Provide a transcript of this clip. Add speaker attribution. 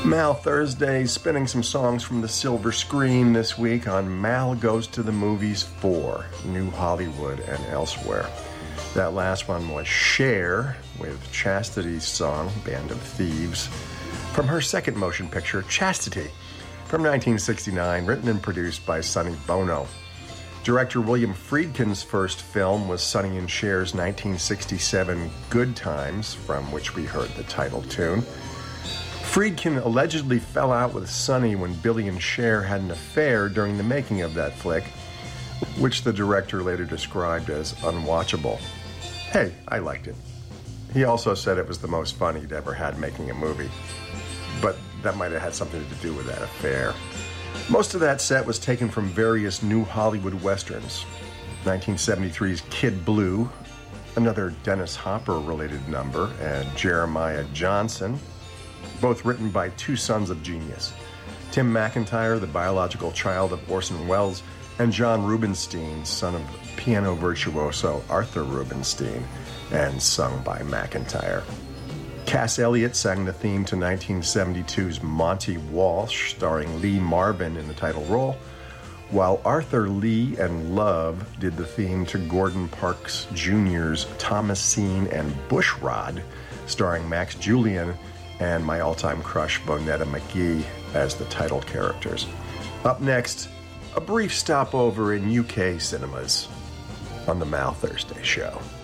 Speaker 1: Mal Thursday spinning some songs from the silver screen this week on Mal Goes to the Movies 4, New Hollywood and Elsewhere. That last one was Cher with Chastity's song, Band of Thieves, from her second motion picture, Chastity, from 1969, written and produced by Sonny Bono. Director William Friedkin's first film was Sonny and Cher's 1967 Good Times, from which we heard the title tune. Friedkin allegedly fell out with Sonny when Billy and Cher had an affair during the making of that flick, which the director later described as unwatchable. Hey, I liked it. He also said it was the most fun he'd ever had making a movie, but that might have had something to do with that affair. Most of that set was taken from various New Hollywood westerns. 1973's Kid Blue, another Dennis Hopper-related number, and Jeremiah Johnson, both written by two sons of genius. Tim McIntyre, the biological child of Orson Welles, and John Rubinstein, son of piano virtuoso Arthur Rubinstein, and sung by McIntyre. Cass Elliot sang the theme to 1972's Monty Walsh, starring Lee Marvin in the title role, while Arthur Lee and Love did the theme to Gordon Parks Jr.'s Thomasine and Bushrod, starring Max Julien and my all-time crush Bonetta McGee as the title characters. Up next, a brief stopover in UK cinemas on the Mal Thursday Show.